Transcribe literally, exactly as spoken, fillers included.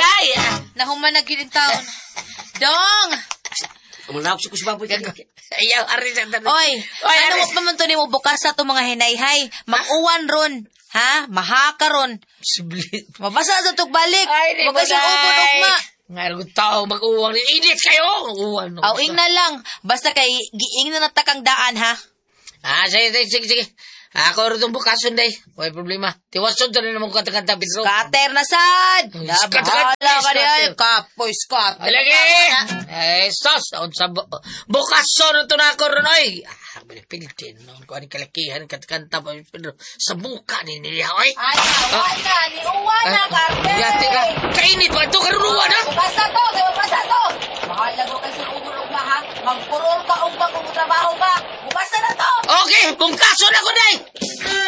day! Nahuman na giling taon. Dong! Umunawag si Kusbaboy. Ayaw, ari sa tanong. Oy, Oy, ano ari. mo pa man to ni mo bukas sa to mga hinayhay? Mag-uwan ron. Ha? Mahaka ron. Sublit. Mabasa sa tug balik. Ay, di Huwag kasi mo, ubod day. ugma. Nga tao mag-uwang. Init kayo! Uwan. Awing na lang. Basta kay giing na natakang daan, ha? Ah, sige, sige, sige, sige. Ako rin itong bukason, day. May problema. Tiwason to na naman ko kanta-kanta, Pedro. Scatter na sad. Ay, Na, scatter, bahala ka scatter. niya. Kapoy, scatter. Alagi! Eh, sos! Ang sa bu- bukason ito na ako rin, oy! Ah, pinipilitin. Noon ko ang kalakihan, kanta-kanta, Pedro. Sa buka ni niya, oy! Ay, awan na. Ni uwan na, Carter. Yati ka. Kainit pa ito, karunuan, ha? Basta to. Basta to. Bahala ko kasi umulog ba, ha? Magpurol ka, umpag kung trabaho ka. Basta na to. Okay, bukason ako, day!